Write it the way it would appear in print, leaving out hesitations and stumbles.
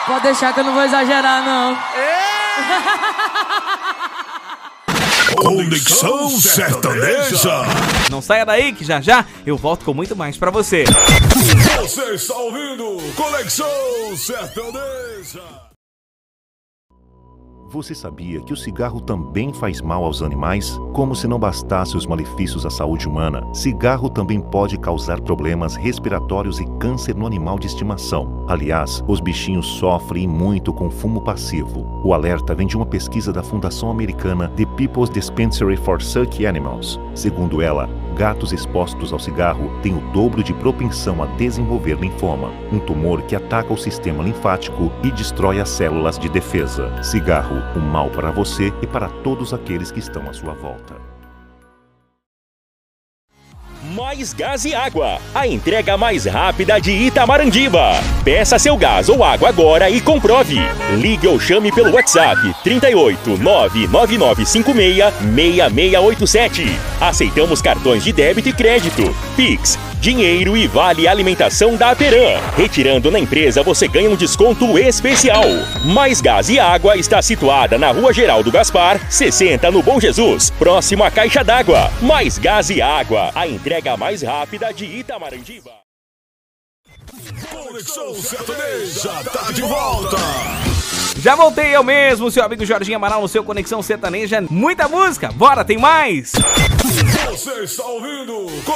Pode deixar que eu não vou exagerar, não. Conexão Sertaneja. Não saia daí que já já eu volto com muito mais pra você. Você está ouvindo Conexão Sertaneja. Você sabia que o cigarro também faz mal aos animais? Como se não bastasse os malefícios à saúde humana, cigarro também pode causar problemas respiratórios e câncer no animal de estimação. Aliás, os bichinhos sofrem muito com fumo passivo. O alerta vem de uma pesquisa da Fundação Americana The People's Dispensary for Sick Animals. Segundo ela, gatos expostos ao cigarro têm o dobro de propensão a desenvolver linfoma, um tumor que ataca o sistema linfático e destrói as células de defesa. Cigarro, um mal para você e para todos aqueles que estão à sua volta. Mais Gás e Água, a entrega mais rápida de Itamarandiba. Peça seu gás ou água agora e comprove. Ligue ou chame pelo WhatsApp 38 99956 6687. Aceitamos cartões de débito e crédito, Pix, dinheiro e vale alimentação da Aperam. Retirando na empresa você ganha um desconto especial. Mais Gás e Água está situada na Rua Geraldo Gaspar, 60 no Bom Jesus, próximo à Caixa d'Água. Mais Gás e Água, a entrega mais rápida de Itamarandiba. Conexão Sertaneja tá de volta. Já voltei eu mesmo, seu amigo Jorginho Amaral no seu Conexão Sertaneja. Muita música, bora, tem mais! Você está ouvindo